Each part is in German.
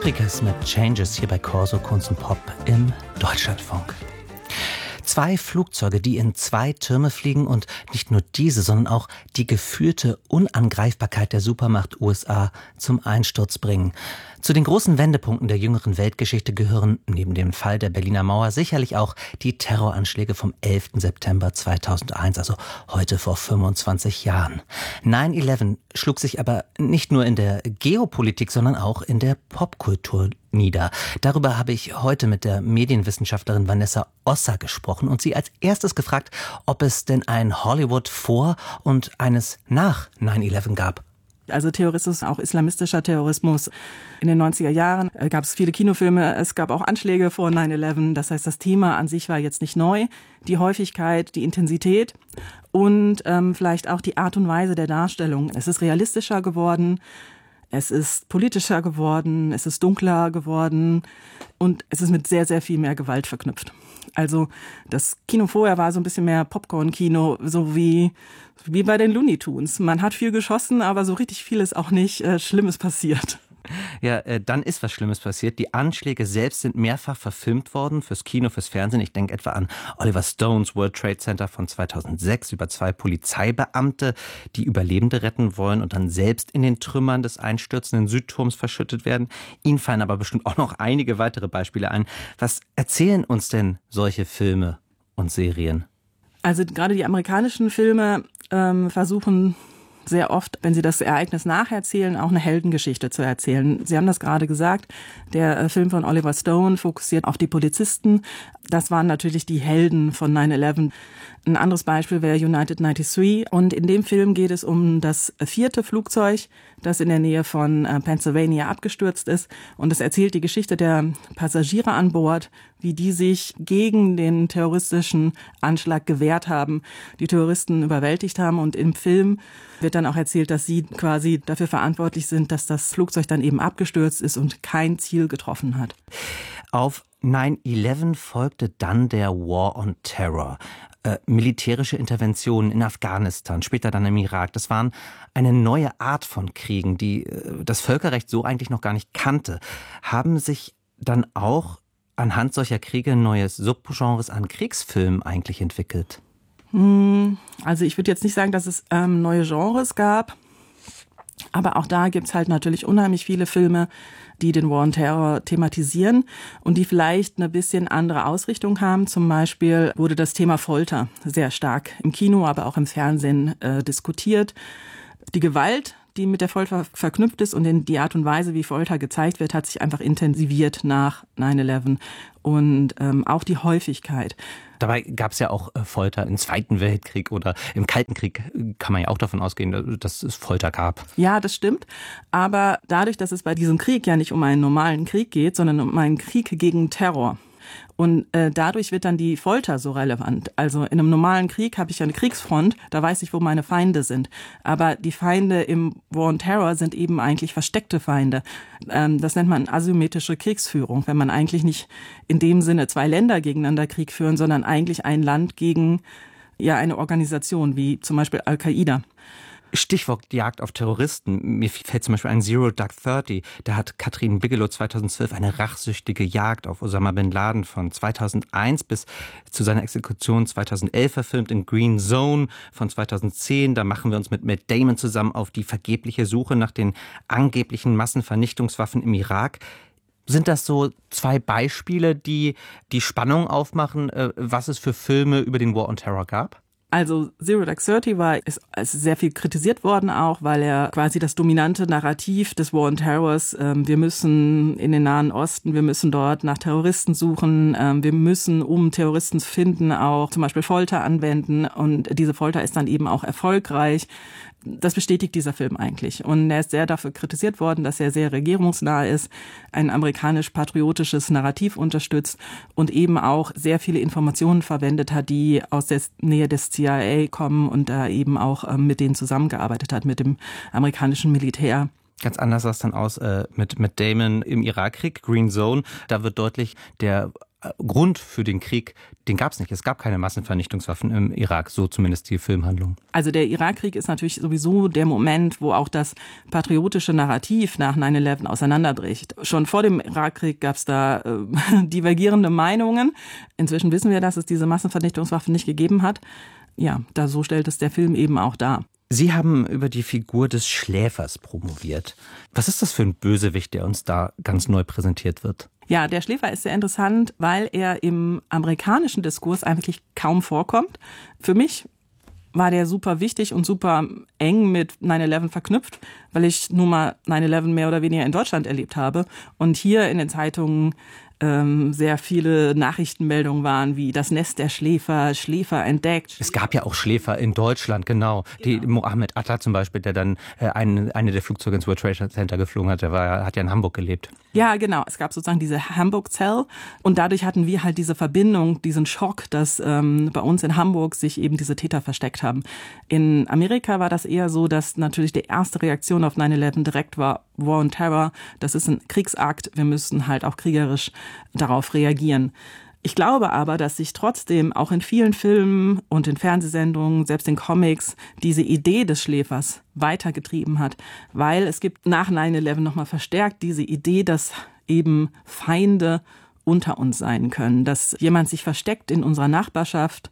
Hyppricus mit Changes hier bei Corso Kunst und Pop im Deutschlandfunk. 2 Flugzeuge, die in 2 Türme fliegen und nicht nur diese, sondern auch die gefühlte Unangreifbarkeit der Supermacht USA zum Einsturz bringen. Zu den großen Wendepunkten der jüngeren Weltgeschichte gehören neben dem Fall der Berliner Mauer sicherlich auch die Terroranschläge vom 11. September 2001, also heute vor 25 Jahren. 9/11 schlug sich aber nicht nur in der Geopolitik, sondern auch in der Popkultur nieder. Darüber habe ich heute mit der Medienwissenschaftlerin Vanessa Osser gesprochen und sie als erstes gefragt, ob es denn ein Hollywood vor und eines nach 9/11 gab. Also Terrorismus, auch islamistischer Terrorismus. In den 90er Jahren gab es viele Kinofilme, es gab auch Anschläge vor 9/11. Das heißt, das Thema an sich war jetzt nicht neu. Die Häufigkeit, die Intensität und vielleicht auch die Art und Weise der Darstellung. Es ist realistischer geworden, es ist politischer geworden, es ist dunkler geworden und es ist mit sehr, sehr viel mehr Gewalt verknüpft. Also das Kino vorher war so ein bisschen mehr Popcorn-Kino, so wie bei den Looney Tunes. Man hat viel geschossen, aber so richtig viel ist auch nicht Schlimmes passiert. Ja, dann ist was Schlimmes passiert. Die Anschläge selbst sind mehrfach verfilmt worden fürs Kino, fürs Fernsehen. Ich denke etwa an Oliver Stones World Trade Center von 2006 über 2 Polizeibeamte, die Überlebende retten wollen und dann selbst in den Trümmern des einstürzenden Südturms verschüttet werden. Ihnen fallen aber bestimmt auch noch einige weitere Beispiele ein. Was erzählen uns denn solche Filme und Serien? Also gerade die amerikanischen Filme versuchen sehr oft, wenn sie das Ereignis nacherzählen, auch eine Heldengeschichte zu erzählen. Sie haben das gerade gesagt, der Film von Oliver Stone fokussiert auf die Polizisten. Das waren natürlich die Helden von 9/11. Ein anderes Beispiel wäre United 93. Und in dem Film geht es um das 4. Flugzeug, das in der Nähe von Pennsylvania abgestürzt ist. Und es erzählt die Geschichte der Passagiere an Bord, wie die sich gegen den terroristischen Anschlag gewehrt haben, die Terroristen überwältigt haben. Und im Film wird dann auch erzählt, dass sie quasi dafür verantwortlich sind, dass das Flugzeug dann eben abgestürzt ist und kein Ziel getroffen hat. Auf 9/11 folgte dann der War on Terror. Militärische Interventionen in Afghanistan, später dann im Irak. Das waren eine neue Art von Kriegen, die das Völkerrecht so eigentlich noch gar nicht kannte. Haben sich dann auch anhand solcher Kriege neues Subgenres an Kriegsfilmen eigentlich entwickelt? Also ich würde jetzt nicht sagen, dass es neue Genres gab. Aber auch da gibt's halt natürlich unheimlich viele Filme, die den War on Terror thematisieren und die vielleicht eine bisschen andere Ausrichtung haben. Zum Beispiel wurde das Thema Folter sehr stark im Kino, aber auch im Fernsehen diskutiert. Die Gewalt, die mit der Folter verknüpft ist und die Art und Weise, wie Folter gezeigt wird, hat sich einfach intensiviert nach 9/11 und auch die Häufigkeit. Dabei gab es ja auch Folter im Zweiten Weltkrieg oder im Kalten Krieg, kann man ja auch davon ausgehen, dass es Folter gab. Ja, das stimmt. Aber dadurch, dass es bei diesem Krieg ja nicht um einen normalen Krieg geht, sondern um einen Krieg gegen Terror. Und dadurch wird dann die Folter so relevant. Also in einem normalen Krieg habe ich ja eine Kriegsfront, da weiß ich, wo meine Feinde sind. Aber die Feinde im War on Terror sind eben eigentlich versteckte Feinde. Das nennt man asymmetrische Kriegsführung, wenn man eigentlich nicht in dem Sinne 2 Länder gegeneinander Krieg führen, sondern eigentlich ein Land gegen eine Organisation, wie zum Beispiel Al-Qaida. Stichwort Jagd auf Terroristen. Mir fällt zum Beispiel ein Zero Dark 30. Da hat Katrin Bigelow 2012 eine rachsüchtige Jagd auf Osama Bin Laden von 2001 bis zu seiner Exekution 2011 verfilmt, in Green Zone von 2010. Da machen wir uns mit Matt Damon zusammen auf die vergebliche Suche nach den angeblichen Massenvernichtungswaffen im Irak. Sind das so 2 Beispiele, die die Spannung aufmachen, was es für Filme über den War on Terror gab? Also Zero Dark 30 ist sehr viel kritisiert worden auch, weil er quasi das dominante Narrativ des War on Terrors, wir müssen in den Nahen Osten, wir müssen dort nach Terroristen suchen, wir müssen, um Terroristen zu finden, auch zum Beispiel Folter anwenden und diese Folter ist dann eben auch erfolgreich. Das bestätigt dieser Film eigentlich. Und er ist sehr dafür kritisiert worden, dass er sehr regierungsnah ist, ein amerikanisch-patriotisches Narrativ unterstützt und eben auch sehr viele Informationen verwendet hat, die aus der Nähe des CIA kommen und da eben auch mit denen zusammengearbeitet hat, mit dem amerikanischen Militär. Ganz anders sah es dann aus mit Damon im Irakkrieg, Green Zone. Da wird deutlich, der Grund für den Krieg, den gab es nicht. Es gab keine Massenvernichtungswaffen im Irak, so zumindest die Filmhandlung. Also der Irakkrieg ist natürlich sowieso der Moment, wo auch das patriotische Narrativ nach 9/11 auseinanderbricht. Schon vor dem Irakkrieg gab es da divergierende Meinungen. Inzwischen wissen wir, dass es diese Massenvernichtungswaffen nicht gegeben hat. Ja, so stellt es der Film eben auch dar. Sie haben über die Figur des Schläfers promoviert. Was ist das für ein Bösewicht, der uns da ganz neu präsentiert wird? Ja, der Schläfer ist sehr interessant, weil er im amerikanischen Diskurs eigentlich kaum vorkommt. Für mich war der super wichtig und super eng mit 9/11 verknüpft, weil ich nun mal 9/11 mehr oder weniger in Deutschland erlebt habe und hier in den Zeitungen sehr viele Nachrichtenmeldungen waren, wie das Nest der Schläfer entdeckt. Es gab ja auch Schläfer in Deutschland, genau. Die Mohammed Atta zum Beispiel, der dann eine der Flugzeuge ins World Trade Center geflogen hat, hat ja in Hamburg gelebt. Ja, genau. Es gab sozusagen diese Hamburg-Cell und dadurch hatten wir halt diese Verbindung, diesen Schock, dass bei uns in Hamburg sich eben diese Täter versteckt haben. In Amerika war das eher so, dass natürlich die erste Reaktion auf 9/11 direkt war War on Terror. Das ist ein Kriegsakt. Wir müssen halt auch kriegerisch darauf reagieren. Ich glaube aber, dass sich trotzdem auch in vielen Filmen und in Fernsehsendungen, selbst in Comics, diese Idee des Schläfers weitergetrieben hat. Weil es gibt nach 9/11 nochmal verstärkt diese Idee, dass eben Feinde unter uns sein können. Dass jemand sich versteckt in unserer Nachbarschaft.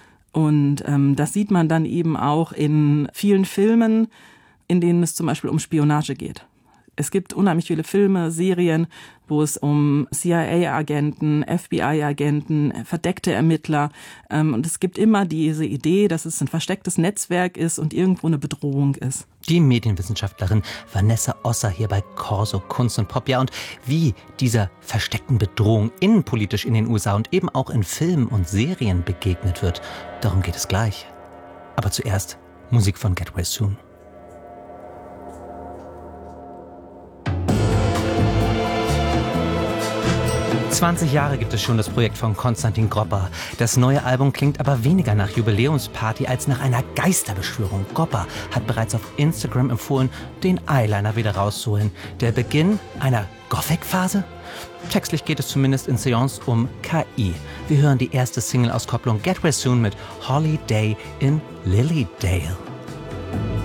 Und das sieht man dann eben auch in vielen Filmen, in denen es zum Beispiel um Spionage geht. Es gibt unheimlich viele Filme, Serien, wo es um CIA-Agenten, FBI-Agenten, verdeckte Ermittler und es gibt immer diese Idee, dass es ein verstecktes Netzwerk ist und irgendwo eine Bedrohung ist. Die Medienwissenschaftlerin Vanessa Osser hier bei Corso Kunst und Pop. Ja, und wie dieser versteckten Bedrohung innenpolitisch in den USA und eben auch in Filmen und Serien begegnet wird, darum geht es gleich. Aber zuerst Musik von Get Well Soon. 20 Jahre gibt es schon das Projekt von Konstantin Gropper. Das neue Album klingt aber weniger nach Jubiläumsparty als nach einer Geisterbeschwörung. Gropper hat bereits auf Instagram empfohlen, den Eyeliner wieder rauszuholen. Der Beginn einer Gothic-Phase? Textlich geht es zumindest in Seance um KI. Wir hören die erste Single-Auskopplung Get Well Soon mit Holiday in Lilydale.